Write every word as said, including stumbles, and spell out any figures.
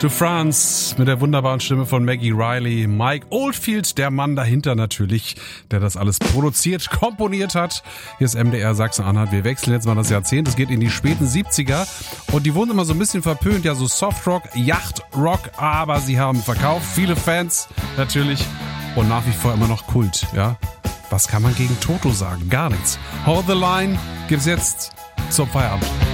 to France mit der wunderbaren Stimme von Maggie Riley. Mike Oldfield, der Mann dahinter natürlich, der das alles produziert, komponiert hat. Hier ist M D R Sachsen-Anhalt. Wir wechseln jetzt mal das Jahrzehnt. Es geht in die späten siebziger und die wurden immer so ein bisschen verpönt. Ja, so Softrock, Yachtrock, aber sie haben verkauft. Viele Fans natürlich und nach wie vor immer noch Kult. Ja, was kann man gegen Toto sagen? Gar nichts. Hold the Line gibt's jetzt zum Feierabend.